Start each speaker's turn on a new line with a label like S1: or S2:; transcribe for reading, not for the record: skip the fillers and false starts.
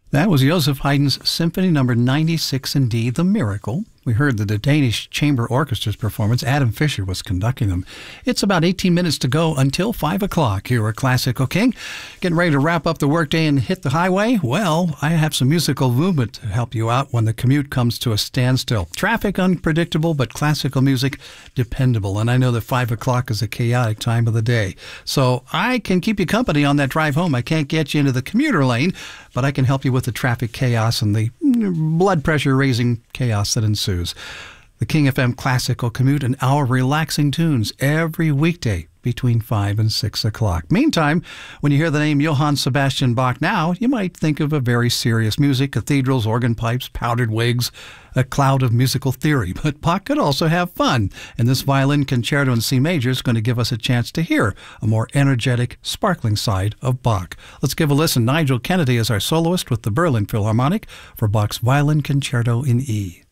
S1: That was Joseph Haydn's Symphony Number 96 in D, The Miracle. We heard the Danish Chamber Orchestra's performance. Adam Fisher was conducting them. It's about 18 minutes to go until 5 o'clock here at Classical King. Getting ready to wrap up the workday and hit the highway? Well, I have some musical movement to help you out when the commute comes to a standstill. Traffic unpredictable, but classical music dependable. And I know that 5 o'clock is a chaotic time of the day. So I can keep you company on that drive home. I can't get you into the commuter lane, but I can help you with the traffic chaos and the blood pressure raising chaos that ensues. The King FM Classical Commute, an hour of relaxing tunes every weekday between 5 and 6 o'clock. Meantime, when you hear the name Johann Sebastian Bach now, you might think of a very serious music, cathedrals, organ pipes, powdered wigs, a cloud of musical theory. But Bach could also have fun, and this violin concerto in C major is going to give us a chance to hear a more energetic, sparkling side of Bach. Let's give a listen. Nigel Kennedy is our soloist with the Berlin Philharmonic for Bach's Violin Concerto in E.